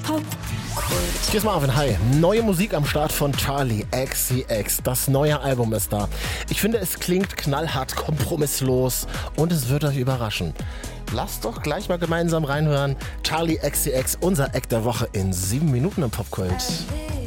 Hier ist Marvin, hi. Neue Musik am Start von Charli XCX. Das neue Album ist da. Ich finde, es klingt knallhart, kompromisslos und es wird euch überraschen. Lasst doch gleich mal gemeinsam reinhören. Charli XCX, unser Act der Woche in 7 Minuten im Popkult.